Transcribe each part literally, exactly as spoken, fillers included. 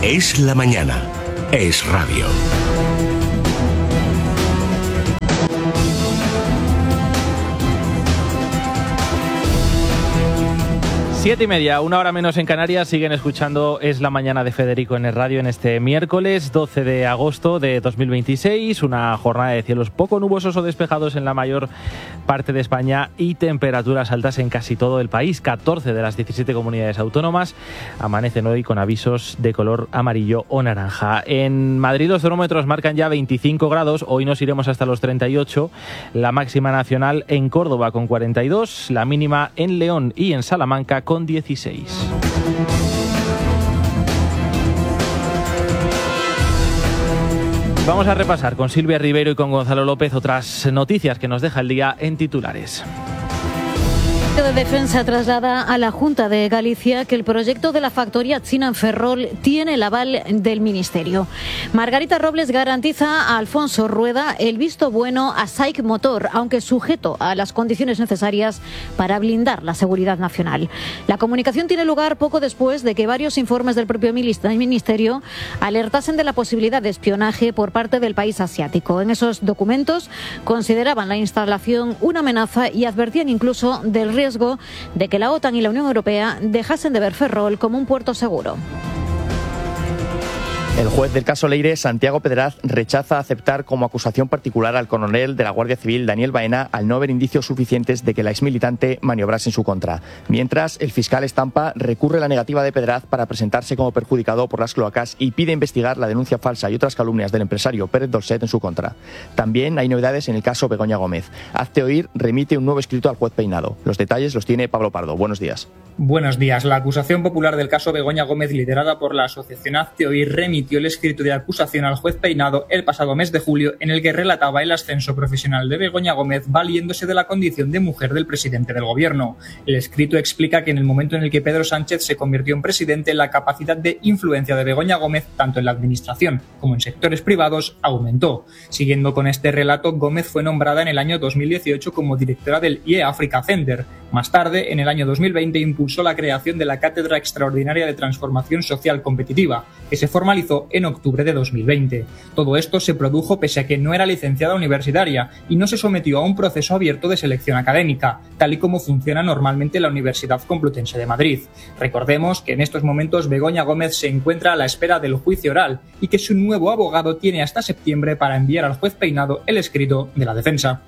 Es la mañana. Es radio. Siete y media, una hora menos en Canarias. Siguen escuchando Es la mañana de Federico en el radio en este miércoles doce de agosto de dos mil veintiséis. Una jornada de cielos poco nubosos o despejados en la mayor parte de España y temperaturas altas en casi todo el país. catorce de las diecisiete comunidades autónomas amanecen hoy con avisos de color amarillo o naranja. En Madrid los termómetros marcan ya veinticinco grados. Hoy nos iremos hasta los treinta y ocho. La máxima nacional en Córdoba con cuarenta y dos. La mínima en León y en Salamanca con dieciséis. Vamos a repasar con Silvia Ribeiro y con Gonzalo López otras noticias que nos deja el día en titulares. De Defensa traslada a la Junta de Galicia que el proyecto de la factoría china en Ferrol tiene el aval del Ministerio. Margarita Robles garantiza a Alfonso Rueda el visto bueno a SAIC Motor, aunque sujeto a las condiciones necesarias para blindar la seguridad nacional. La comunicación tiene lugar poco después de que varios informes del propio Ministerio alertasen de la posibilidad de espionaje por parte del país asiático. En esos documentos consideraban la instalación una amenaza y advertían incluso del riesgo de que la OTAN y la Unión Europea dejasen de ver Ferrol como un puerto seguro. El juez del caso Leire, Santiago Pedraz, rechaza aceptar como acusación particular al coronel de la Guardia Civil, Daniel Baena, al no haber indicios suficientes de que la exmilitante maniobrase en su contra. Mientras, el fiscal Estampa recurre la negativa de Pedraz para presentarse como perjudicado por las cloacas y pide investigar la denuncia falsa y otras calumnias del empresario Pérez Dolcet en su contra. También hay novedades en el caso Begoña Gómez. Hazte Oír remite un nuevo escrito al juez Peinado. Los detalles los tiene Pablo Pardo. Buenos días. Buenos días. La acusación popular del caso Begoña Gómez, liderada por la asociación Hazte Oír, remitió el escrito de acusación al juez Peinado el pasado mes de julio, en el que relataba el ascenso profesional de Begoña Gómez valiéndose de la condición de mujer del presidente del gobierno. El escrito explica que en el momento en el que Pedro Sánchez se convirtió en presidente, la capacidad de influencia de Begoña Gómez, tanto en la administración como en sectores privados, aumentó. Siguiendo con este relato, Gómez fue nombrada en el año dos mil dieciocho como directora del I E Africa Center. Más tarde, en el año dos mil veinte, impulsó la creación de la Cátedra Extraordinaria de Transformación Social Competitiva, que se formalizó en octubre de dos mil veinte. Todo esto se produjo pese a que no era licenciada universitaria y no se sometió a un proceso abierto de selección académica, tal y como funciona normalmente la Universidad Complutense de Madrid. Recordemos que en estos momentos Begoña Gómez se encuentra a la espera del juicio oral y que su nuevo abogado tiene hasta septiembre para enviar al juez Peinado el escrito de la defensa.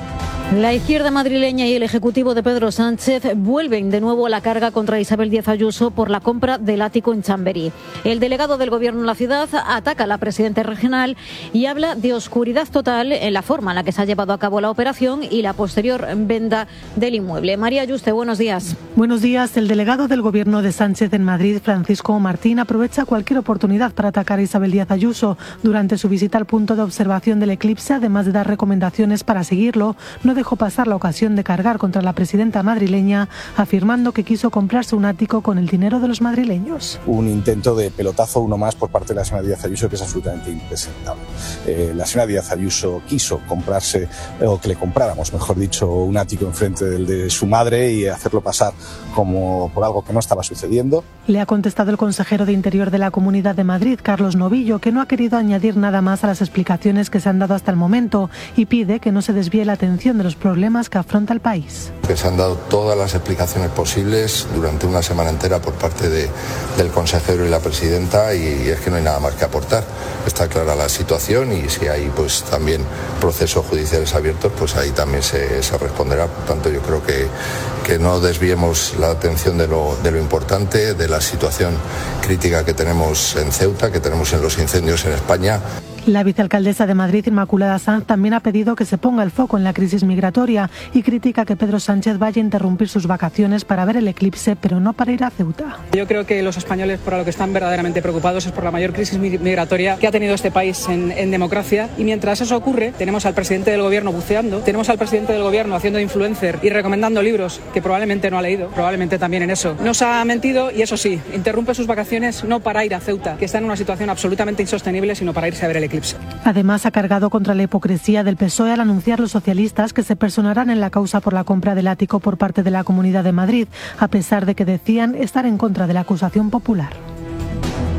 La izquierda madrileña y el ejecutivo de Pedro Sánchez vuelven de nuevo a la carga contra Isabel Díaz Ayuso por la compra del ático en Chamberí. El delegado del gobierno en la ciudad ataca a la presidenta regional y habla de oscuridad total en la forma en la que se ha llevado a cabo la operación y la posterior venta del inmueble. María Ayuste, buenos días. Buenos días. El delegado del gobierno de Sánchez en Madrid, Francisco Martín, aprovecha cualquier oportunidad para atacar a Isabel Díaz Ayuso. Durante su visita al punto de observación del eclipse, además de dar recomendaciones para seguirlo, no dejó pasar la ocasión de cargar contra la presidenta madrileña, afirmando que quiso comprarse un ático con el dinero de los madrileños. Un intento de pelotazo, uno más por parte de la señora Díaz Ayuso, que es absolutamente impresentable. Eh, la señora Díaz Ayuso quiso comprarse, o que le compráramos, mejor dicho, un ático enfrente del de su madre y hacerlo pasar como por algo que no estaba sucediendo. Le ha contestado el consejero de Interior de la Comunidad de Madrid, Carlos Novillo, que no ha querido añadir nada más a las explicaciones que se han dado hasta el momento y pide que no se desvíe la atención de los problemas que afronta el país. Que se han dado todas las explicaciones posibles durante una semana entera por parte de, del consejero y la presidenta, y es que no hay nada más que aportar. Está clara la situación y si hay pues también procesos judiciales abiertos, pues ahí también se, se responderá. Por tanto, yo creo que, que no desviemos la atención de lo, de lo importante, de la situación crítica que tenemos en Ceuta, que tenemos en los incendios en España. La vicealcaldesa de Madrid, Inmaculada Sanz, también ha pedido que se ponga el foco en la crisis migratoria y critica que Pedro Sánchez vaya a interrumpir sus vacaciones para ver el eclipse, pero no para ir a Ceuta. Yo creo que los españoles por lo que están verdaderamente preocupados es por la mayor crisis migratoria que ha tenido este país en, en democracia, y mientras eso ocurre tenemos al presidente del gobierno buceando, tenemos al presidente del gobierno haciendo de influencer y recomendando libros que probablemente no ha leído, probablemente también en eso. Nos ha mentido y eso sí, interrumpe sus vacaciones no para ir a Ceuta, que está en una situación absolutamente insostenible, sino para irse a ver el eclipse. Además, ha cargado contra la hipocresía del P S O E al anunciar los socialistas que se personarán en la causa por la compra del ático por parte de la Comunidad de Madrid, a pesar de que decían estar en contra de la acusación popular.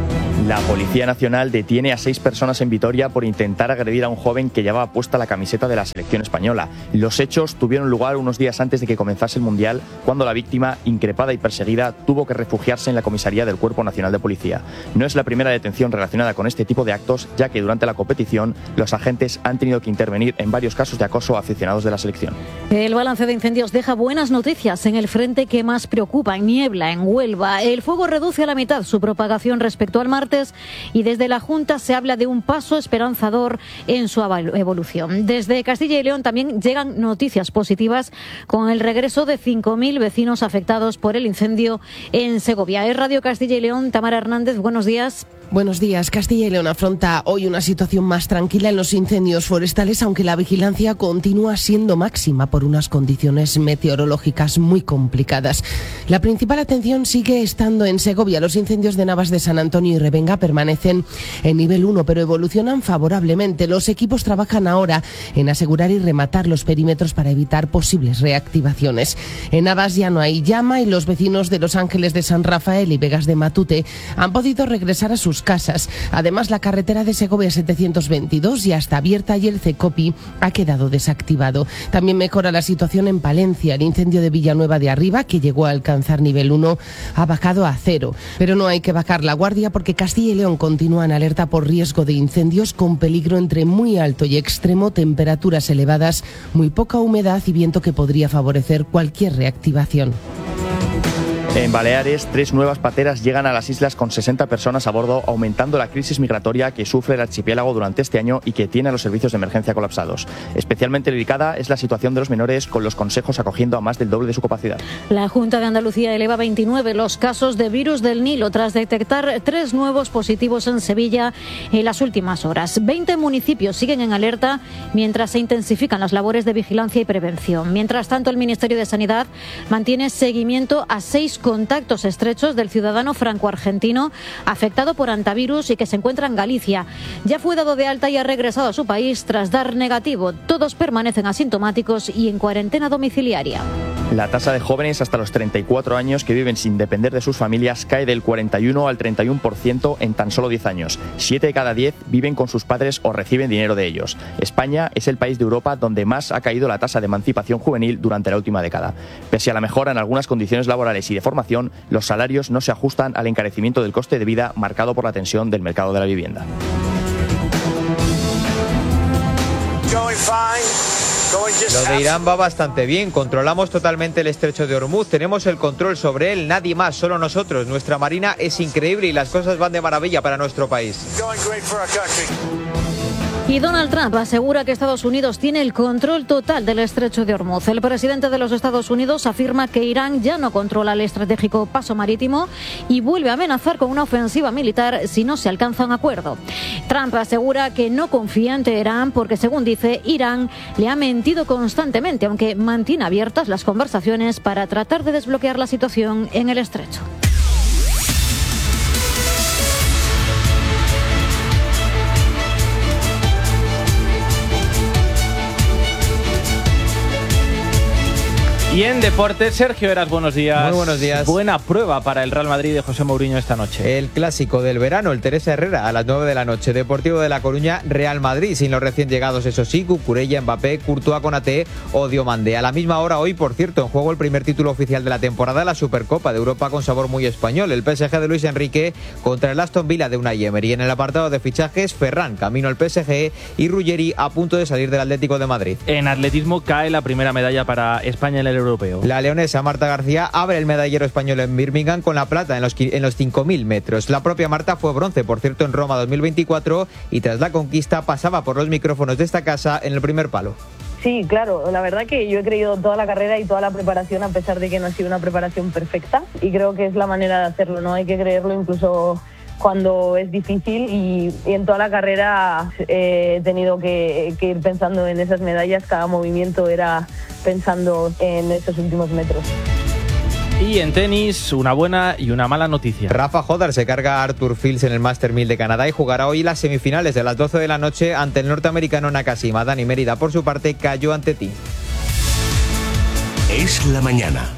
La Policía Nacional detiene a seis personas en Vitoria por intentar agredir a un joven que llevaba puesta la camiseta de la selección española. Los hechos tuvieron lugar unos días antes de que comenzase el Mundial, cuando la víctima, increpada y perseguida, tuvo que refugiarse en la comisaría del Cuerpo Nacional de Policía. No es la primera detención relacionada con este tipo de actos, ya que durante la competición los agentes han tenido que intervenir en varios casos de acoso a aficionados de la selección. El balance de incendios deja buenas noticias en el frente que más preocupa, en Niebla, en Huelva. El fuego reduce a la mitad su propagación respecto al martes y desde la Junta se habla de un paso esperanzador en su evolución. Desde Castilla y León también llegan noticias positivas con el regreso de cinco mil vecinos afectados por el incendio en Segovia. Es Radio Castilla y León, Tamara Hernández, buenos días. Buenos días. Castilla y León afronta hoy una situación más tranquila en los incendios forestales, aunque la vigilancia continúa siendo máxima por unas condiciones meteorológicas muy complicadas. La principal atención sigue estando en Segovia. Los incendios de Navas de San Antonio y Revenga permanecen en nivel uno, pero evolucionan favorablemente. Los equipos trabajan ahora en asegurar y rematar los perímetros para evitar posibles reactivaciones. En Navas ya no hay llama y los vecinos de Los Ángeles de San Rafael y Vegas de Matute han podido regresar a sus casas. Además, la carretera de Segovia setecientos veintidós ya está abierta y el CECOPI ha quedado desactivado. También mejora la situación en Palencia. El incendio de Villanueva de Arriba, que llegó a alcanzar nivel uno, ha bajado a cero. Pero no hay que bajar la guardia porque Castilla y León continúa en alerta por riesgo de incendios con peligro entre muy alto y extremo, temperaturas elevadas, muy poca humedad y viento que podría favorecer cualquier reactivación. En Baleares, tres nuevas pateras llegan a las islas con sesenta personas a bordo, aumentando la crisis migratoria que sufre el archipiélago durante este año y que tiene a los servicios de emergencia colapsados. Especialmente delicada es la situación de los menores, con los consejos acogiendo a más del doble de su capacidad. La Junta de Andalucía eleva a veintinueve los casos de virus del Nilo tras detectar tres nuevos positivos en Sevilla en las últimas horas. veinte municipios siguen en alerta mientras se intensifican las labores de vigilancia y prevención. Mientras tanto, el Ministerio de Sanidad mantiene seguimiento a seis contactos estrechos del ciudadano franco-argentino afectado por hantavirus y que se encuentra en Galicia. Ya fue dado de alta y ha regresado a su país tras dar negativo. Todos permanecen asintomáticos y en cuarentena domiciliaria. La tasa de jóvenes hasta los treinta y cuatro años que viven sin depender de sus familias cae del cuarenta y uno al treinta y uno por ciento en tan solo diez años. Siete de cada diez viven con sus padres o reciben dinero de ellos. España es el país de Europa donde más ha caído la tasa de emancipación juvenil durante la última década. Pese a la mejora en algunas condiciones laborales y de formación, los salarios no se ajustan al encarecimiento del coste de vida marcado por la tensión del mercado de la vivienda. Lo de Irán va bastante bien. Controlamos totalmente el estrecho de Hormuz. Tenemos el control sobre él, nadie más, solo nosotros. Nuestra marina es increíble y las cosas van de maravilla para nuestro país. Y Donald Trump asegura que Estados Unidos tiene el control total del estrecho de Hormuz. El presidente de los Estados Unidos afirma que Irán ya no controla el estratégico paso marítimo y vuelve a amenazar con una ofensiva militar si no se alcanza un acuerdo. Trump asegura que no confía en Teherán porque, según dice, Irán le ha mentido constantemente, aunque mantiene abiertas las conversaciones para tratar de desbloquear la situación en el estrecho. Y en deportes, Sergio Heras, buenos días. Muy buenos días. Buena prueba para el Real Madrid de José Mourinho esta noche. El clásico del verano, el Teresa Herrera, a las nueve de la noche. Deportivo de La Coruña, Real Madrid, sin los recién llegados, eso sí, Cucurella, Mbappé, Courtois, Konaté o Diomandé. A la misma hora hoy, por cierto, en juego el primer título oficial de la temporada, la Supercopa de Europa con sabor muy español. El P S G de Luis Enrique contra el Aston Villa de Unai Emery. En el apartado de fichajes, Ferran, camino al P S G y Ruggeri a punto de salir del Atlético de Madrid. En atletismo cae la primera medalla para España en el europeo. La leonesa Marta García abre el medallero español en Birmingham con la plata en los, en los cinco mil metros. La propia Marta fue bronce, por cierto, en Roma dos mil veinticuatro y tras la conquista pasaba por los micrófonos de esta casa en el primer palo. Sí, claro, la verdad que yo he creído toda la carrera y toda la preparación, a pesar de que no ha sido una preparación perfecta, y creo que es la manera de hacerlo, ¿no? Hay que creerlo incluso cuando es difícil y, y en toda la carrera eh, he tenido que, que ir pensando en esas medallas, cada movimiento era pensando en esos últimos metros. Y en tenis, una buena y una mala noticia. Rafa Jodar se carga a Arthur Fields en el Master mil de Canadá y jugará hoy las semifinales de las doce de la noche ante el norteamericano Nakashima. Dani Mérida, por su parte, cayó ante ti. Es la mañana.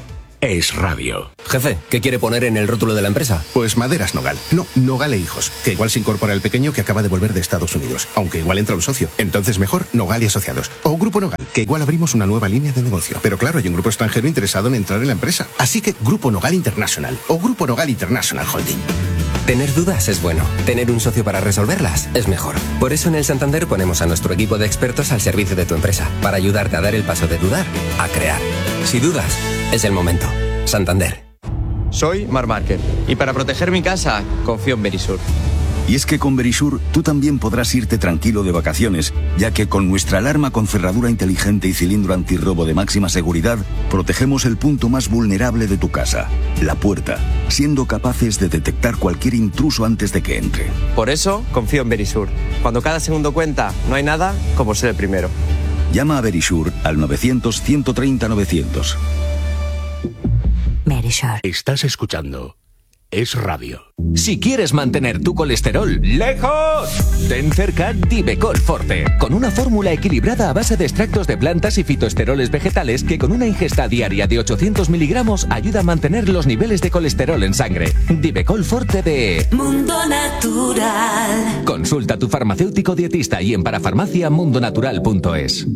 es radio. Jefe, ¿qué quiere poner en el rótulo de la empresa? Pues Maderas Nogal. No, Nogal e Hijos. Que igual se incorpora el pequeño que acaba de volver de Estados Unidos. Aunque igual entra un socio. Entonces mejor Nogal y Asociados. O Grupo Nogal, que igual abrimos una nueva línea de negocio. Pero claro, hay un grupo extranjero interesado en entrar en la empresa. Así que Grupo Nogal International. O Grupo Nogal International Holding. Tener dudas es bueno. Tener un socio para resolverlas es mejor. Por eso en el Santander ponemos a nuestro equipo de expertos al servicio de tu empresa. Para ayudarte a dar el paso de dudar a crear. Si dudas, es el momento. Santander. Soy Marc Márquez y para proteger mi casa confío en Verisur. Y es que con Verisur tú también podrás irte tranquilo de vacaciones, ya que con nuestra alarma con cerradura inteligente y cilindro antirrobo de máxima seguridad, protegemos el punto más vulnerable de tu casa, la puerta, siendo capaces de detectar cualquier intruso antes de que entre. Por eso confío en Verisur. Cuando cada segundo cuenta, no hay nada como ser el primero. Llama a Verisur al novecientos, ciento treinta, novecientos. Verisur. Estás escuchando Es Radio. Si quieres mantener tu colesterol lejos, ten cerca Divecol Forte, con una fórmula equilibrada a base de extractos de plantas y fitoesteroles vegetales que con una ingesta diaria de ochocientos miligramos ayuda a mantener los niveles de colesterol en sangre. Divecol Forte de Mundo Natural. Consulta a tu farmacéutico dietista y en parafarmacia mundonatural punto es.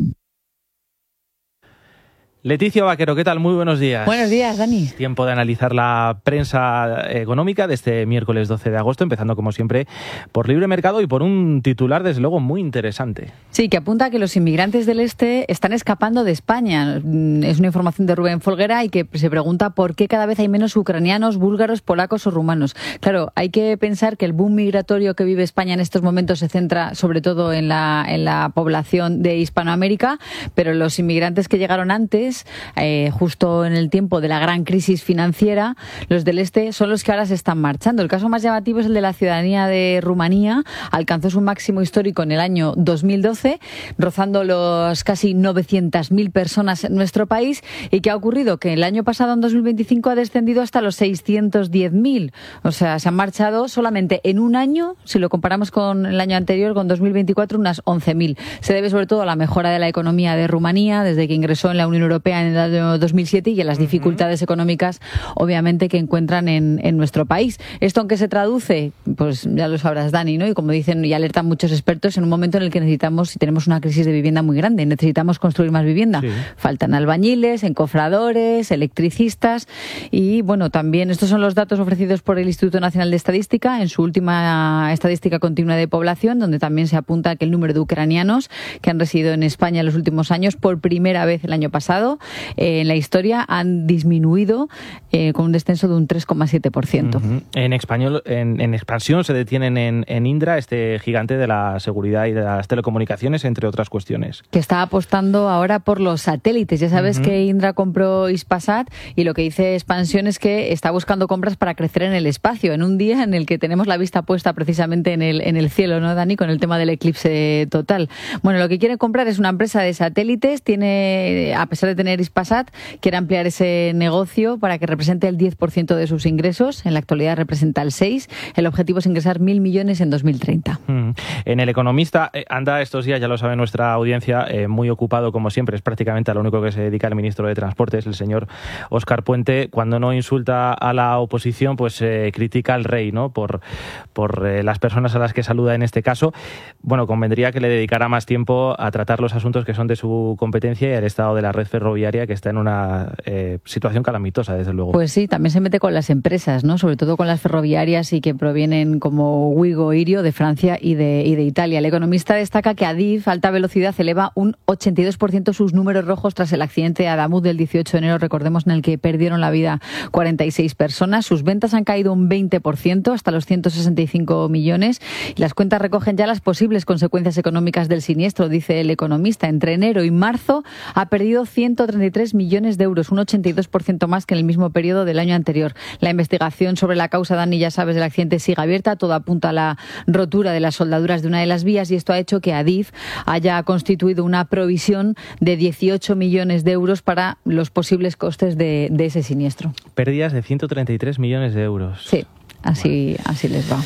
Leticia Vaquero, ¿qué tal? Muy buenos días. Buenos días, Dani. Tiempo de analizar la prensa económica de este miércoles doce de agosto, empezando como siempre por Libre Mercado y por un titular desde luego muy interesante. Sí, que apunta a que los inmigrantes del este están escapando de España. Es una información de Rubén Folguera y que se pregunta por qué cada vez hay menos ucranianos, búlgaros, polacos o rumanos. Claro, hay que pensar que el boom migratorio que vive España en estos momentos se centra sobre todo en la, en la población de Hispanoamérica, pero los inmigrantes que llegaron antes, Eh, justo en el tiempo de la gran crisis financiera, los del este son los que ahora se están marchando. El caso más llamativo es el de la ciudadanía de Rumanía. Alcanzó su máximo histórico en el año dos mil doce, rozando los casi novecientas mil personas en nuestro país. ¿Y qué ha ocurrido? Que el año pasado, en dos mil veinticinco, ha descendido hasta los seiscientos diez mil. O sea, se han marchado solamente en un año, si lo comparamos con el año anterior, con dos mil veinticuatro, unas once mil. Se debe sobre todo a la mejora de la economía de Rumanía desde que ingresó en la Unión Europea en el año dos mil siete y a las dificultades económicas, obviamente, que encuentran en, en nuestro país. ¿Esto en qué se traduce? Pues ya lo sabrás, Dani, ¿no? Y como dicen y alertan muchos expertos, en un momento en el que necesitamos, y tenemos una crisis de vivienda muy grande, necesitamos construir más vivienda. Sí. Faltan albañiles, encofradores, electricistas y, bueno, también estos son los datos ofrecidos por el Instituto Nacional de Estadística en su última estadística continua de población, donde también se apunta que el número de ucranianos que han residido en España en los últimos años, por primera vez el año pasado, Eh, en la historia han disminuido eh, con un descenso de un tres coma siete por ciento. Uh-huh. En español, en, en expansión se detienen en, en Indra, este gigante de la seguridad y de las telecomunicaciones, entre otras cuestiones. Que está apostando ahora por los satélites. Ya sabes uh-huh. que Indra compró Hispasat y lo que dice Expansión es que está buscando compras para crecer en el espacio, en un día en el que tenemos la vista puesta precisamente en el, en el cielo, ¿no, Dani? Con el tema del eclipse total. Bueno, lo que quiere comprar es una empresa de satélites, tiene, a pesar de tener Hispasat, quiere ampliar ese negocio para que represente el diez por ciento de sus ingresos. En la actualidad representa el seis por ciento. El objetivo es ingresar mil millones en dos mil treinta. Mm. En El Economista eh, anda estos días, ya lo sabe nuestra audiencia, eh, muy ocupado como siempre. Es prácticamente a lo único que se dedica el ministro de Transportes, el señor Óscar Puente. Cuando no insulta a la oposición, pues eh, critica al rey, ¿no? Por, por eh, las personas a las que saluda en este caso. Bueno, convendría que le dedicara más tiempo a tratar los asuntos que son de su competencia y al estado de la red ferroviaria, que está en una eh, situación calamitosa, desde luego. Pues sí, también se mete con las empresas, ¿no? Sobre todo con las ferroviarias y que provienen como Wigo, Irio, de Francia y de, y de Italia. El Economista destaca que Adif, alta velocidad, eleva un ochenta y dos por ciento sus números rojos tras el accidente de Adamuz del dieciocho de enero, recordemos, en el que perdieron la vida cuarenta y seis personas. Sus ventas han caído un veinte por ciento, hasta los ciento sesenta y cinco millones. Y las cuentas recogen ya las posibles consecuencias económicas del siniestro, dice El Economista. Entre enero y marzo ha perdido ciento treinta y tres millones de euros, un ochenta y dos por ciento más que en el mismo periodo del año anterior. La investigación sobre la causa, Dani, ya sabes, del accidente sigue abierta. Todo apunta a la rotura de las soldaduras de una de las vías y esto ha hecho que Adif haya constituido una provisión de dieciocho millones de euros para los posibles costes de, de ese siniestro. Pérdidas de ciento treinta y tres millones de euros. Sí. Así, bueno. así les va.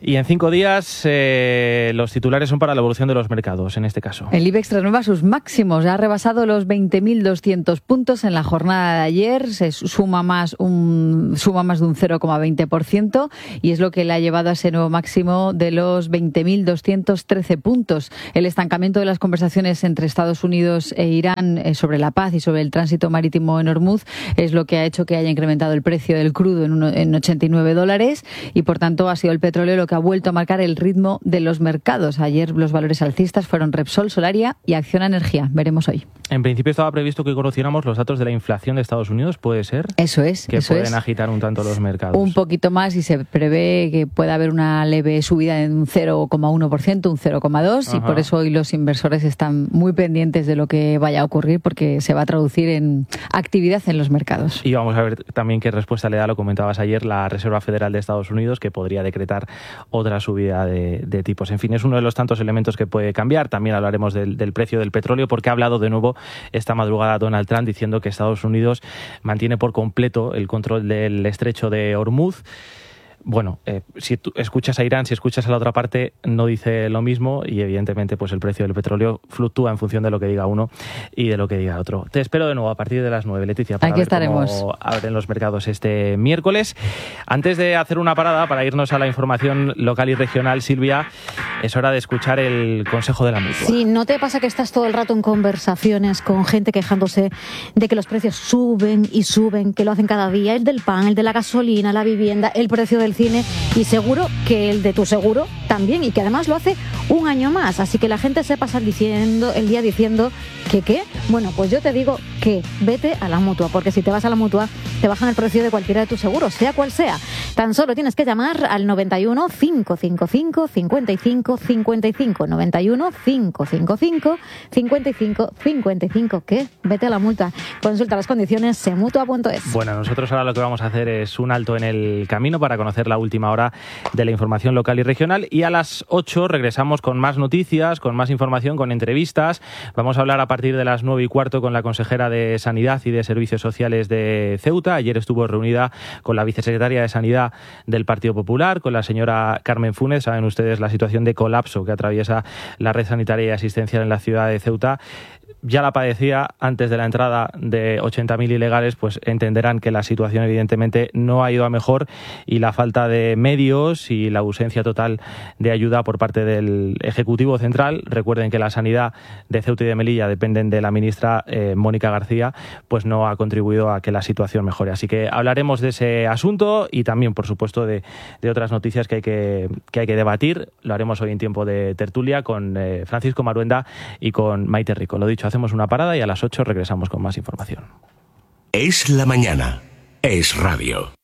Y en cinco días eh, los titulares son para la evolución de los mercados, en este caso. El IBEX renueva sus máximos, ha rebasado los veinte mil doscientos puntos en la jornada de ayer, se suma más, un, suma más de un cero coma veinte por ciento y es lo que le ha llevado a ese nuevo máximo de los veinte mil doscientos trece puntos. El estancamiento de las conversaciones entre Estados Unidos e Irán eh, sobre la paz y sobre el tránsito marítimo en Hormuz es lo que ha hecho que haya incrementado el precio del crudo en, uno, en ochenta y nueve dólares y por tanto ha sido el petróleo lo que ha vuelto a marcar el ritmo de los mercados. Ayer los valores alcistas fueron Repsol, Solaria y Acciona Energía. Veremos hoy. En principio estaba previsto que conociéramos los datos de la inflación de Estados Unidos, ¿puede ser? Eso es. Que eso pueden es. agitar un tanto los mercados. Un poquito más y se prevé que pueda haber una leve subida en un cero coma uno por ciento, un cero coma dos por ciento y por eso hoy los inversores están muy pendientes de lo que vaya a ocurrir porque se va a traducir en actividad en los mercados. Y vamos a ver también qué respuesta le da, lo comentabas ayer, la Reserva Federal de Estados Unidos, que podría decretar otra subida de, de tipos. En fin, es uno de los tantos elementos que puede cambiar. También hablaremos del, del precio del petróleo, porque ha hablado de nuevo esta madrugada Donald Trump diciendo que Estados Unidos mantiene por completo el control del estrecho de Hormuz. Bueno, eh, si tú escuchas a Irán, si escuchas a la otra parte, no dice lo mismo y evidentemente pues el precio del petróleo fluctúa en función de lo que diga uno y de lo que diga otro. Te espero de nuevo a partir de las nueve, Leticia, para Aquí ver estaremos. cómo abren los mercados este miércoles. Antes de hacer una parada para irnos a la información local y regional, Silvia, es hora de escuchar el consejo de la Mutua. Sí, ¿no te pasa que estás todo el rato en conversaciones con gente quejándose de que los precios suben y suben, que lo hacen cada día, el del pan, el de la gasolina, la vivienda, el precio del cine y seguro que el de tu seguro también y que además lo hace un año más, así que la gente se pasa diciendo el día diciendo que qué, bueno, pues yo te digo que vete a la Mutua, porque si te vas a la Mutua te bajan el precio de cualquiera de tus seguros, sea cual sea. Tan solo tienes que llamar al noventa y uno, cinco cinco cinco, cincuenta y cinco cincuenta y cinco, noventa y uno, cinco cinco cinco, cincuenta y cinco cincuenta y cinco. ¿Qué? Vete a la Mutua. Consulta las condiciones en mutua punto es. Bueno, nosotros ahora lo que vamos a hacer es un alto en el camino para conocer la última hora de la información local y regional y a las ocho regresamos con más noticias, con más información, con entrevistas. Vamos a hablar a partir de las nueve y cuarto con la consejera de Sanidad y de Servicios Sociales de Ceuta. Ayer estuvo reunida con la vicesecretaria de Sanidad del Partido Popular, con la señora Carmen Funes. Saben ustedes la situación de colapso que atraviesa la red sanitaria y asistencial en la ciudad de Ceuta. Ya la padecía antes de la entrada de ochenta mil ilegales, pues entenderán que la situación evidentemente no ha ido a mejor y la falta de medios y la ausencia total de ayuda por parte del Ejecutivo Central. Recuerden que la sanidad de Ceuta y de Melilla dependen de la ministra eh, Mónica García, pues no ha contribuido a que la situación mejore. Así que hablaremos de ese asunto y también, por supuesto, de, de otras noticias que hay que, que hay que debatir. Lo haremos hoy en tiempo de tertulia con eh, Francisco Maruenda y con Maite Rico. Lo dicho, hacemos una parada y a las ocho regresamos con más información. Es la mañana. Es radio.